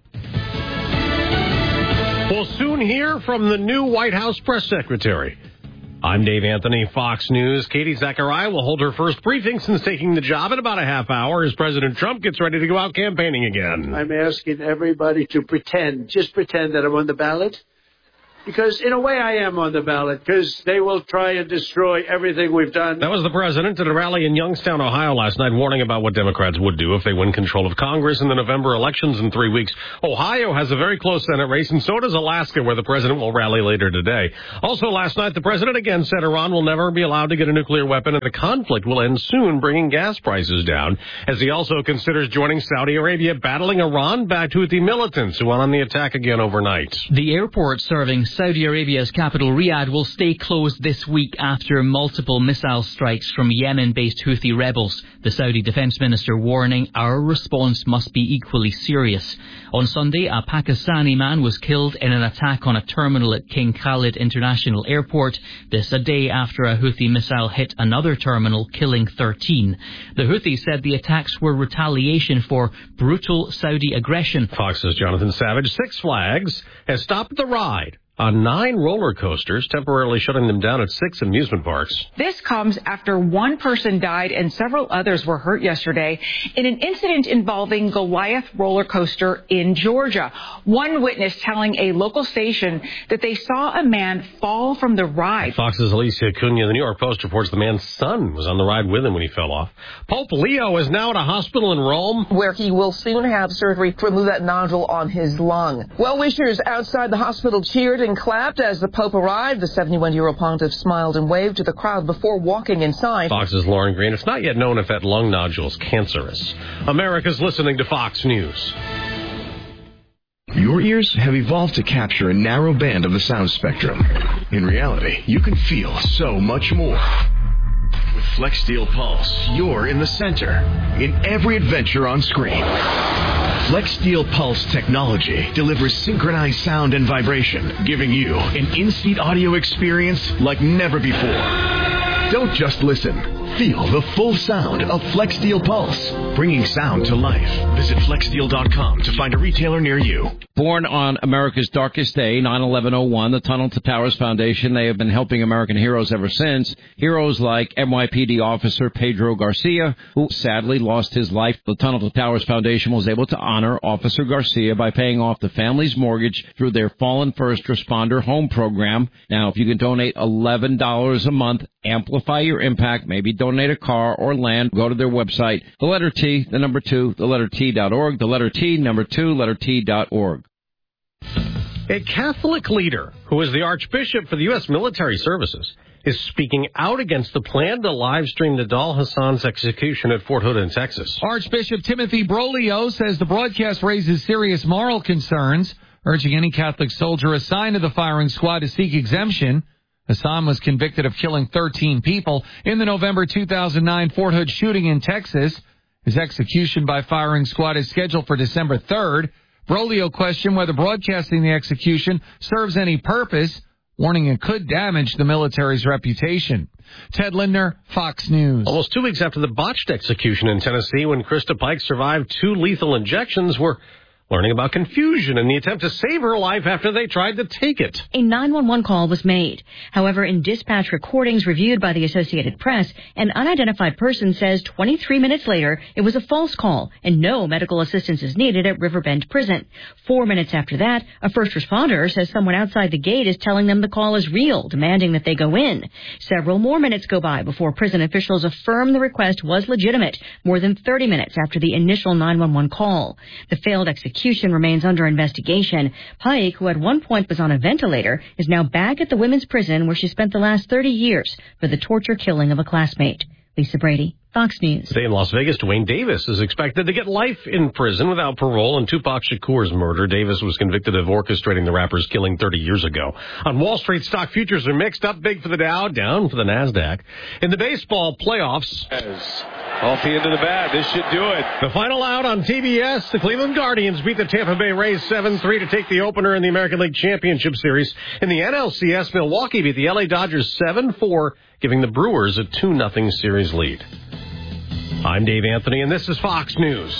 We'll soon hear from the new White House press secretary. I'm Dave Anthony, Fox News. Katie Zachariah will hold her first briefing since taking the job in about a half hour as President Trump gets ready to go out campaigning again. I'm asking everybody to pretend, just pretend that I'm on the ballot. Because, in a way, I am on the ballot, because they will try and destroy everything we've done. That was the president at a rally in Youngstown, Ohio last night, warning about what Democrats would do if they win control of Congress in the November elections in three weeks. Ohio has a very close Senate race, and so does Alaska, where the president will rally later today. Also last night, the president again said Iran will never be allowed to get a nuclear weapon, and the conflict will end soon, bringing gas prices down, as he also considers joining Saudi Arabia, battling Iran-backed Houthi militants who went on the attack again overnight. The airport serving Saudi Arabia's capital Riyadh will stay closed this week after multiple missile strikes from Yemen-based Houthi rebels. The Saudi defense minister warning our response must be equally serious. On Sunday, a Pakistani man was killed in an attack on a terminal at King Khalid International Airport. This a day after a Houthi missile hit another terminal, killing thirteen. The Houthis said the attacks were retaliation for brutal Saudi aggression. Fox's Jonathan Savage. Six Flags has stopped the ride on nine roller coasters, temporarily shutting them down at six amusement parks. This comes after one person died and several others were hurt yesterday in an incident involving Goliath roller coaster in Georgia. One witness telling a local station that they saw a man fall from the ride. Fox's Alicia Cunha. The New York Post reports the man's son was on the ride with him when he fell off. Pope Leo is now at a hospital in Rome, where he will soon have surgery to remove that nodule on his lung. Well-wishers outside the hospital cheered and clapped as the Pope arrived. The seventy-one-year-old pontiff smiled and waved to the crowd before walking inside. Fox's Lauren Green. It's not yet known if that lung nodule is cancerous. America's listening to Fox News. Your ears have evolved to capture a narrow band of the sound spectrum. In reality, you can feel so much more. With FlexSteel Pulse, you're in the center, in every adventure on screen. FlexSteel Pulse technology delivers synchronized sound and vibration, giving you an in-seat audio experience like never before. Don't just listen. Feel the full sound of FlexSteel Pulse, bringing sound to life. Visit flex steel dot com to find a retailer near you. Born on America's darkest day, nine eleven oh one, the Tunnel to Towers Foundation, they have been helping American heroes ever since. Heroes like N Y P D officer Pedro Garcia, who sadly lost his life. The Tunnel to Towers Foundation was able to honor Officer Garcia by paying off the family's mortgage through their Fallen First Responder Home Program. Now, if you can donate eleven dollars a month, amplify your impact, maybe donate a car or land, go to their website, the letter T, the number two, the letter T dot org, the letter T, number two, letter T dot org. A Catholic leader who is the Archbishop for the U S Military Services is speaking out against the plan to live stream Nidal Hassan's execution at Fort Hood in Texas. Archbishop Timothy Broglio says the broadcast raises serious moral concerns, urging any Catholic soldier assigned to the firing squad to seek exemption. Hassan was convicted of killing thirteen people in the November two thousand nine Fort Hood shooting in Texas. His execution by firing squad is scheduled for December third. Broglio questioned whether broadcasting the execution serves any purpose, warning it could damage the military's reputation. Ted Lindner, Fox News. Almost two weeks after the botched execution in Tennessee, when Krista Pike survived two lethal injections, we're learning about confusion in the attempt to save her life after they tried to take it. A nine one one call was made. However, in dispatch recordings reviewed by the Associated Press, an unidentified person says twenty-three minutes later it was a false call and no medical assistance is needed at Riverbend Prison. Four minutes after that, a first responder says someone outside the gate is telling them the call is real, demanding that they go in. Several more minutes go by before prison officials affirm the request was legitimate, more than thirty minutes after the initial nine one one call. The failed execution execution remains under investigation. Pike, who at one point was on a ventilator, is now back at the women's prison where she spent the last thirty years for the torture killing of a classmate. Lisa Brady, Fox News. Today in Las Vegas, Dwayne Davis is expected to get life in prison without parole in Tupac Shakur's murder. Davis was convicted of orchestrating the rapper's killing thirty years ago. On Wall Street, stock futures are mixed, up big for the Dow, down for the NASDAQ. In the baseball playoffs, off the end of the bat, this should do it. The final out on T B S, the Cleveland Guardians beat the Tampa Bay Rays seven three to take the opener in the American League Championship Series. In the N L C S, Milwaukee beat the L A Dodgers seven four, giving the Brewers a two nothing series lead. I'm Dave Anthony, and this is Fox News.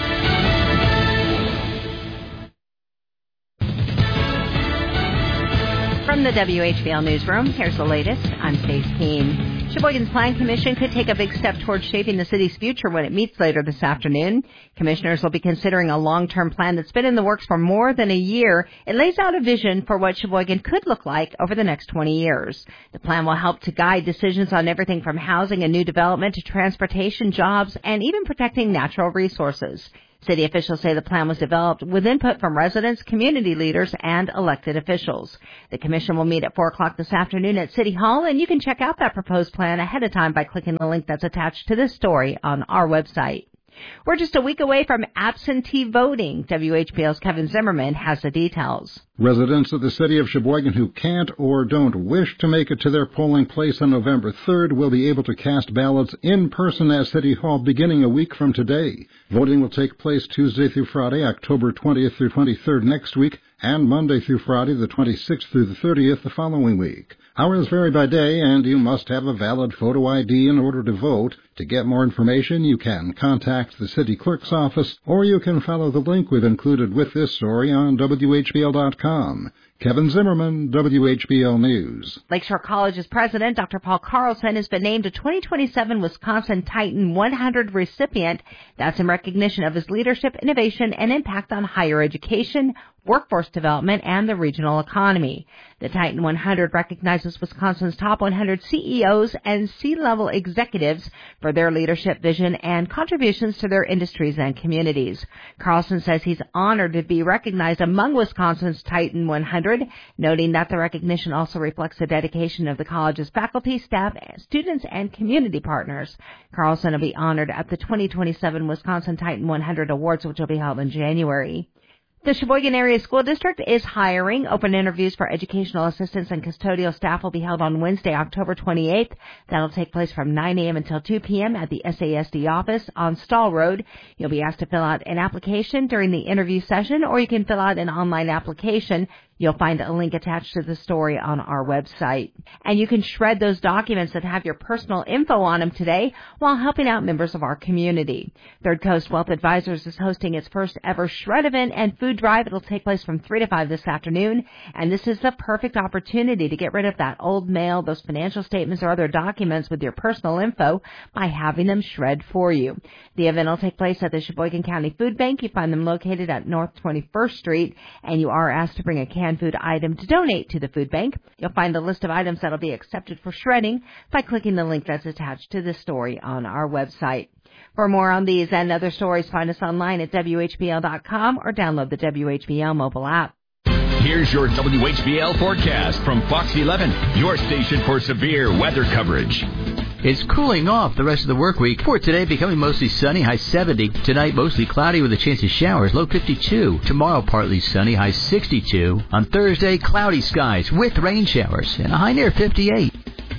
From the W H B L Newsroom, here's the latest. I'm Stace Keene. Sheboygan's Plan Commission could take a big step towards shaping the city's future when it meets later this afternoon. Commissioners will be considering a long-term plan that's been in the works for more than a year. It lays out a vision for what Sheboygan could look like over the next twenty years. The plan will help to guide decisions on everything from housing and new development to transportation, jobs, and even protecting natural resources. City officials say the plan was developed with input from residents, community leaders, and elected officials. The commission will meet at four o'clock this afternoon at City Hall, and you can check out that proposed plan ahead of time by clicking the link that's attached to this story on our website. We're just a week away from absentee voting. W H B L's Kevin Zimmerman has the details. Residents of the city of Sheboygan who can't or don't wish to make it to their polling place on November third will be able to cast ballots in person at City Hall beginning a week from today. Voting will take place Tuesday through Friday, October twentieth through twenty-third next week, and Monday through Friday, the twenty-sixth through the thirtieth the following week. Hours vary by day, and you must have a valid photo I D in order to vote. To get more information, you can contact the city clerk's office, or you can follow the link we've included with this story on W H B L dot com. Kevin Zimmerman, W H B L News. Lakeshore College's president, Doctor Paul Carlson, has been named a twenty twenty-seven Wisconsin Titan one hundred recipient. That's in recognition of his leadership, innovation, and impact on higher education, workforce development, and the regional economy. The Titan one hundred recognizes Wisconsin's top one hundred C E Os and C-level executives for their leadership vision and contributions to their industries and communities. Carlson says he's honored to be recognized among Wisconsin's Titan one hundred, noting that the recognition also reflects the dedication of the college's faculty, staff, students, and community partners. Carlson will be honored at the twenty twenty-seven Wisconsin Titan one hundred Awards, which will be held in January. The Sheboygan Area School District is hiring. Open interviews for educational assistants and custodial staff will be held on Wednesday, October twenty-eighth. That'll take place from nine a.m. until two p.m. at the S A S D office on Stall Road. You'll be asked to fill out an application during the interview session, or you can fill out an online application. You'll find a link attached to the story on our website. And you can shred those documents that have your personal info on them today while helping out members of our community. Third Coast Wealth Advisors is hosting its first ever shred event and food drive. It'll take place from three to five this afternoon. And this is the perfect opportunity to get rid of that old mail, those financial statements, or other documents with your personal info by having them shred for you. The event will take place at the Sheboygan County Food Bank. You find them located at North twenty-first Street, and you are asked to bring a can food item to donate to the food bank. You'll find the list of items that will be accepted for shredding by clicking the link that's attached to this story on our website. For more on these and other stories, find us online at W H B L dot com or download the W H B L mobile app. Here's your W H B L forecast from Fox eleven, your station for severe weather coverage. It's cooling off the rest of the work week. For today, becoming mostly sunny, high seventy. Tonight, mostly cloudy with a chance of showers, low fifty-two. Tomorrow, partly sunny, high sixty-two. On Thursday, cloudy skies with rain showers and a high near fifty-eight.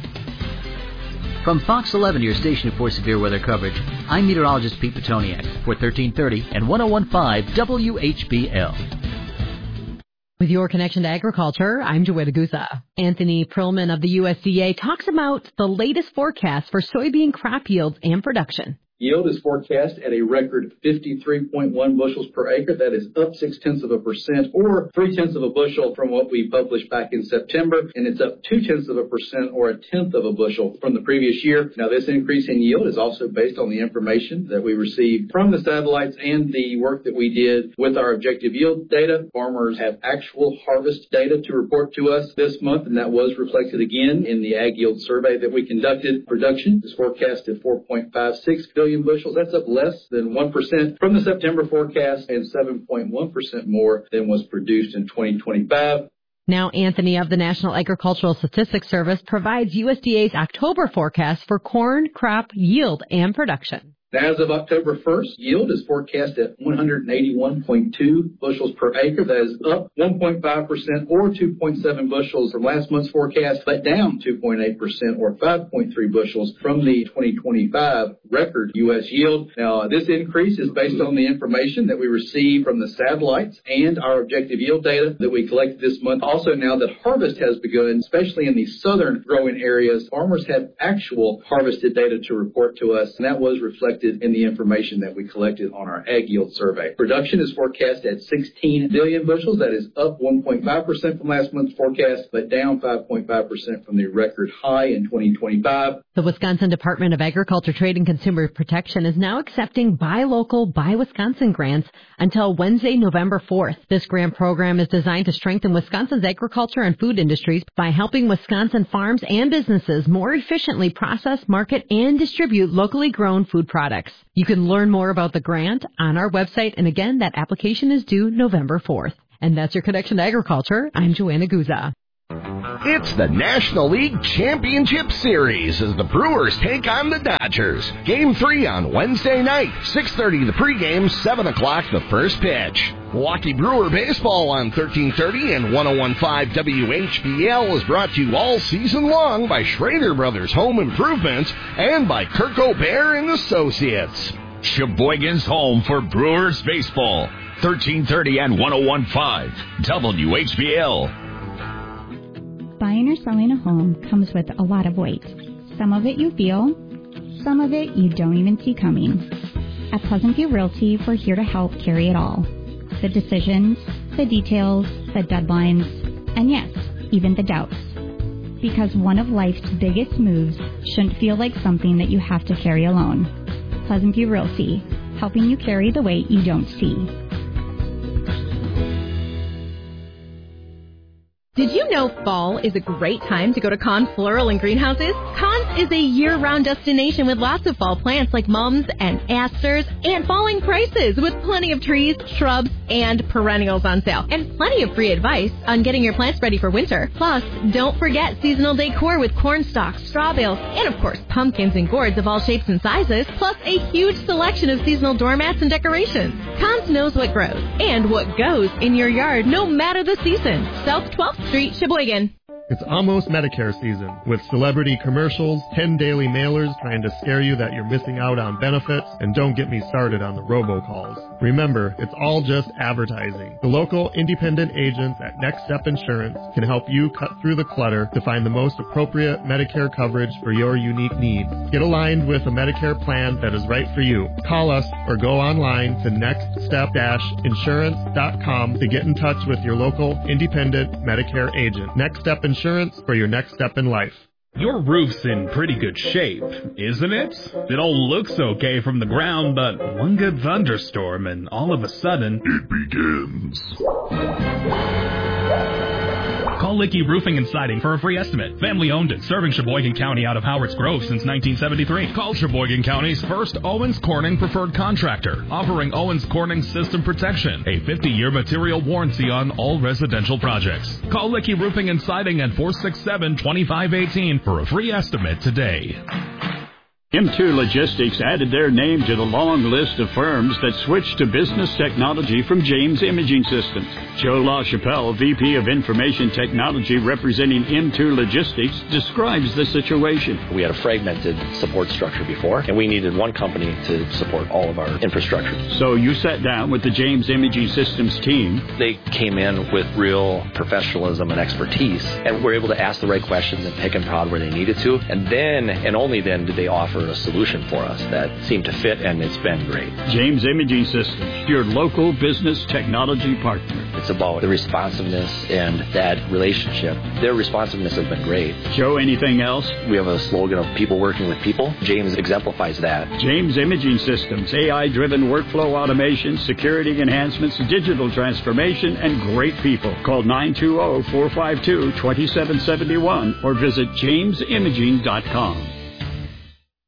From Fox eleven, your station for severe weather coverage, I'm meteorologist Pete Petoniak for thirteen thirty and one oh one point five W H B L. With your connection to agriculture, I'm Joetta Guza. Anthony Perlman of the U S D A talks about the latest forecast for soybean crop yields and production. Yield is forecast at a record fifty-three point one bushels per acre. That is up six-tenths of a percent or three-tenths of a bushel from what we published back in September, and it's up two-tenths of a percent or a tenth of a bushel from the previous year. Now, this increase in yield is also based on the information that we received from the satellites and the work that we did with our objective yield data. Farmers have actual harvest data to report to us this month, and that was reflected again in the Ag Yield Survey that we conducted. Production is forecast at four point five six billion billion bushels. That's up less than one percent from the September forecast and seven point one percent more than was produced in twenty twenty-five. Now, Anthony of the National Agricultural Statistics Service provides U S D A's October forecast for corn crop yield and production. As of October first, yield is forecast at one hundred eighty-one point two bushels per acre. That is up one point five percent or two point seven bushels from last month's forecast, but down two point eight percent or five point three bushels from the twenty twenty-five record U S yield. Now, this increase is based on the information that we received from the satellites and our objective yield data that we collected this month. Also, now that harvest has begun, especially in the southern growing areas, farmers have actual harvested data to report to us, and that was reflected in the information that we collected on our ag yield survey. Production is forecast at sixteen billion bushels. That is up one point five percent from last month's forecast, but down five point five percent from the record high in twenty twenty-five. The Wisconsin Department of Agriculture, Trade, and Consumer Protection is now accepting Buy Local, Buy Wisconsin grants until Wednesday, November fourth. This grant program is designed to strengthen Wisconsin's agriculture and food industries by helping Wisconsin farms and businesses more efficiently process, market, and distribute locally grown food products. You can learn more about the grant on our website, and again, that application is due November fourth. And that's your Connection to Agriculture. I'm Joanna Guza. It's the National League Championship Series as the Brewers take on the Dodgers. Game three on Wednesday night, six thirty the pregame, seven o'clock the first pitch. Milwaukee Brewer Baseball on thirteen thirty and one oh one point five W H B L is brought to you all season long by Schrader Brothers Home Improvements and by Kirk O'Bear and Associates. Sheboygan's home for Brewers Baseball, thirteen thirty and one oh one point five W H B L. Buying or selling a home comes with a lot of weight. Some of it you feel, some of it you don't even see coming. At Pleasant View Realty, we're here to help carry it all. The decisions, the details, the deadlines, and yes, even the doubts. Because one of life's biggest moves shouldn't feel like something that you have to carry alone. Pleasant View Realty, helping you carry the weight you don't see. Did you know fall is a great time to go to Conn's Floral and Greenhouses? Conn's is a year-round destination with lots of fall plants like mums and asters and falling prices with plenty of trees, shrubs, and perennials on sale. And plenty of free advice on getting your plants ready for winter. Plus, don't forget seasonal decor with corn stalks, straw bales, and of course, pumpkins and gourds of all shapes and sizes, plus a huge selection of seasonal doormats and decorations. Conn's knows what grows and what goes in your yard no matter the season. South twelfth Street, Sheboygan. It's almost Medicare season, with celebrity commercials, ten daily mailers trying to scare you that you're missing out on benefits, and don't get me started on the robocalls. Remember, it's all just advertising. The local independent agents at Next Step Insurance can help you cut through the clutter to find the most appropriate Medicare coverage for your unique needs. Get aligned with a Medicare plan that is right for you. Call us or go online to next step insurance dot com to get in touch with your local independent Medicare agent. Next Step Insurance for your next step in life. Your roof's in pretty good shape, isn't it? It all looks okay from the ground, but one good thunderstorm and all of a sudden, it begins. Call Licky Roofing and Siding for a free estimate. Family owned and serving Sheboygan County out of Howards Grove since nineteen seventy-three. Call Sheboygan County's first Owens Corning preferred contractor, offering Owens Corning System Protection, a fifty-year material warranty on all residential projects. Call Licky Roofing and Siding at four six seven, two five one eight for a free estimate today. M two Logistics added their name to the long list of firms that switched to business technology from James Imaging Systems. Joe LaChapelle, V P of Information Technology representing M two Logistics, describes the situation. We had a fragmented support structure before, and we needed one company to support all of our infrastructure. So you sat down with the James Imaging Systems team. They came in with real professionalism and expertise, and were able to ask the right questions and pick and prod where they needed to. And then, and only then, did they offer a solution for us that seemed to fit, and it's been great. James Imaging Systems, your local business technology partner. It's about the responsiveness and that relationship. Their responsiveness has been great. Joe, anything else? We have a slogan of people working with people. James exemplifies that. James Imaging Systems, A I-driven workflow automation, security enhancements, digital transformation, and great people. Call nine two zero, four five two, two seven seven one or visit james imaging dot com.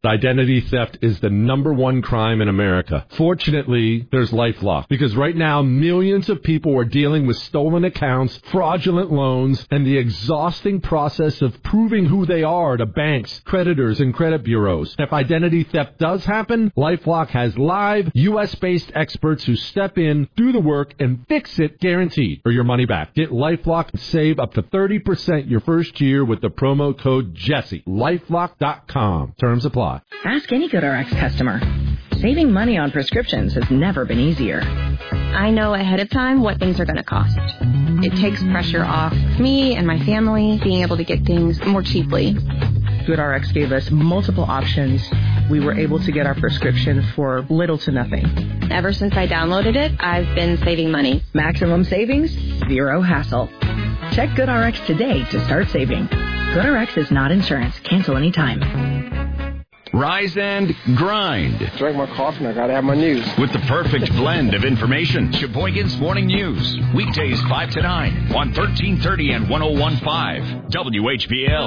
Identity theft is the number one crime in America. Fortunately, there's LifeLock, because right now millions of people are dealing with stolen accounts, fraudulent loans, and the exhausting process of proving who they are to banks, creditors, and credit bureaus. If identity theft does happen, LifeLock has live, U S-based experts who step in, do the work, and fix it guaranteed, or your money back. Get LifeLock and save up to thirty percent your first year with the promo code Jesse. LifeLock dot com. Terms apply. Ask any GoodRx customer. Saving money on prescriptions has never been easier. I know ahead of time what things are going to cost. It takes pressure off me and my family being able to get things more cheaply. GoodRx gave us multiple options. We were able to get our prescription for little to nothing. Ever since I downloaded it, I've been saving money. Maximum savings, zero hassle. Check GoodRx today to start saving. GoodRx is not insurance. Cancel anytime. Rise and grind. Drink my coffee and I gotta have my news. With the perfect blend of information. Sheboygan's Morning News. Weekdays five to nine on thirteen thirty and one oh one point five W H B L.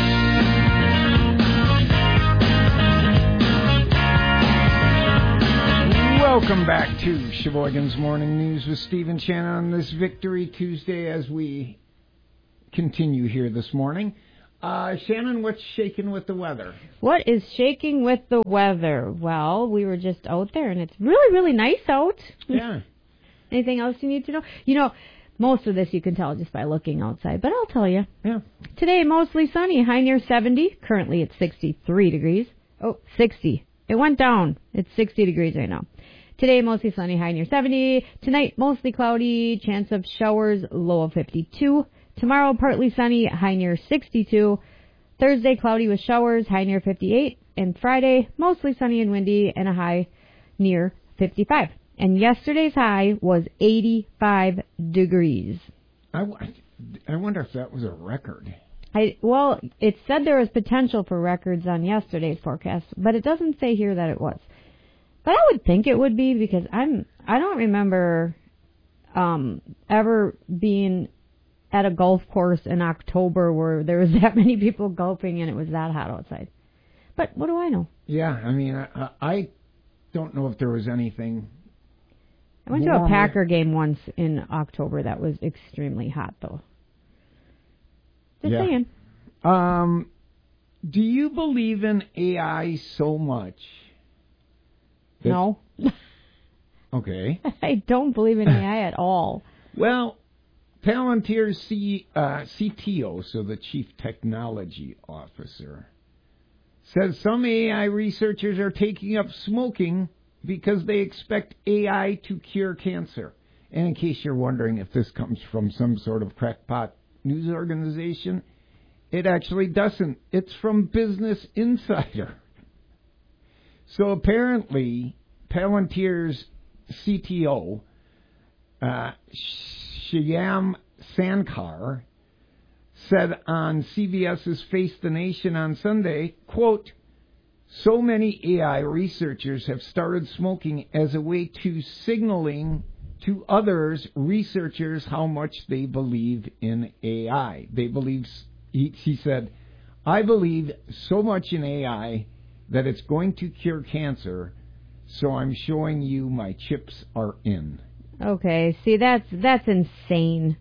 Welcome back to Sheboygan's Morning News with Stephen Shannon on this Victory Tuesday as we continue here this morning. Uh, Shannon, what's shaking with the weather? What is shaking with the weather? Well, we were just out there, and it's really, really nice out. Yeah. Anything else you need to know? You know, most of this you can tell just by looking outside, but I'll tell you. Yeah. Today, mostly sunny, high near seventy. Currently, it's sixty-three degrees. Oh, sixty. It went down. It's sixty degrees right now. Today, mostly sunny, high near seventy. Tonight, mostly cloudy, chance of showers, low of fifty-two. Tomorrow, partly sunny, high near sixty-two. Thursday, cloudy with showers, high near fifty-eight. And Friday, mostly sunny and windy, and a high near fifty-five. And yesterday's high was eighty-five degrees. I, I wonder if that was a record. I, well, it said there was potential for records on yesterday's forecast, but it doesn't say here that it was. But I would think it would be, because I'm I don't remember um, ever being at a golf course in October where there was that many people golfing and it was that hot outside. But what do I know? Yeah, I mean, I, I don't know if there was anything. I went to a Packer game once in October that was extremely hot, though. Just yeah. saying. Um, do you believe in A I so much? No. Okay. I don't believe in A I at all. Well, Palantir's C, uh, C T O, so the Chief Technology Officer, says some A I researchers are taking up smoking because they expect A I to cure cancer. And in case you're wondering if this comes from some sort of crackpot news organization, it actually doesn't. It's from Business Insider. So apparently, Palantir's C T O, uh, Shyam Sankar, said on CBS's Face the Nation on Sunday, quote, "So many A I researchers have started smoking as a way to signaling to others researchers how much they believe in A I. They believe," he, he said, "I believe so much in A I that it's going to cure cancer, so I'm showing you my chips are in." Okay, see, that's that's insane.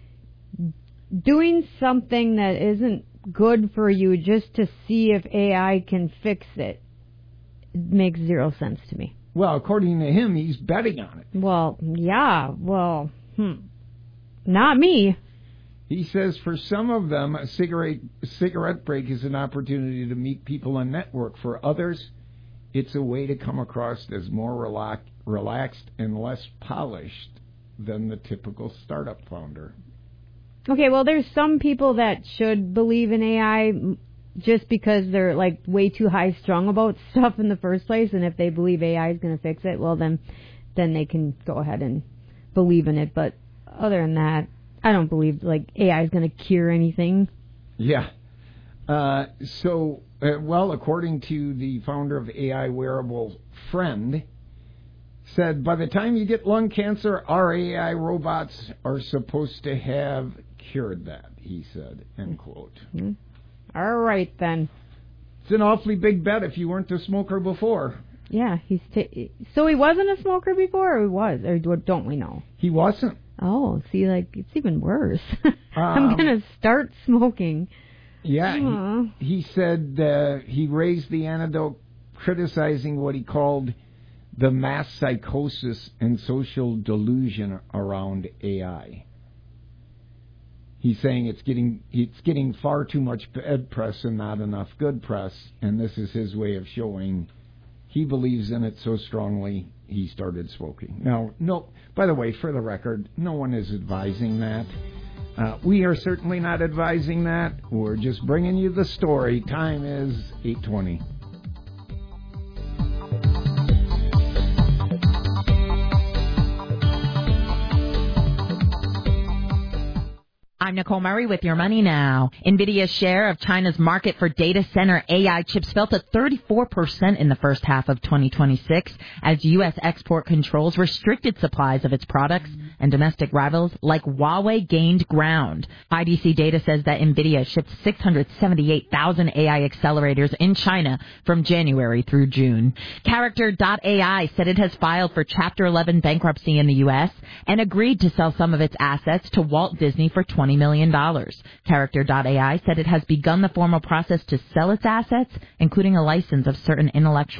Doing something that isn't good for you just to see if A I can fix it makes zero sense to me. Well, according to him, he's betting on it. Well, yeah, well, hmm. Not me. He says for some of them, a cigarette, a cigarette break is an opportunity to meet people and network. For others, it's a way to come across as more relax, relaxed and less polished than the typical startup founder. Okay, well, there's some people that should believe in A I just because they're, like, way too high-strung about stuff in the first place, and if they believe A I is going to fix it, well, then then they can go ahead and believe in it. But other than that, I don't believe, like, A I is going to cure anything. Yeah. Uh, so, uh, well, according to the founder of A I Wearable Friend, said, by the time you get lung cancer, our A I robots are supposed to have cured that, he said, end quote. Mm-hmm. All right, then. It's an awfully big bet if you weren't a smoker before. Yeah, he's t- so he wasn't a smoker before, or he was, or don't we know? He wasn't. Oh, see, like, it's even worse. I'm Um, going to start smoking. Yeah, Aw. he, he said uh, he raised the antidote criticizing what he called the mass psychosis and social delusion around A I. He's saying it's getting it's getting far too much bad press and not enough good press, and this is his way of showing he believes in it so strongly he started smoking. Now, no, by the way, for the record, no one is advising that. Uh, we are certainly not advising that. We're just bringing you the story. Time is eight twenty. I'm Nicole Murray with Your Money Now. NVIDIA's share of China's market for data center A I chips fell to thirty-four percent in the first half of twenty twenty-six as U S export controls restricted supplies of its products and domestic rivals like Huawei gained ground. I D C data says that NVIDIA shipped six hundred seventy-eight thousand A I accelerators in China from January through June. Character dot A I said it has filed for Chapter eleven bankruptcy in the U S and agreed to sell some of its assets to Walt Disney for twenty million dollars. Character dot A I said it has begun the formal process to sell its assets, including a license of certain intellectual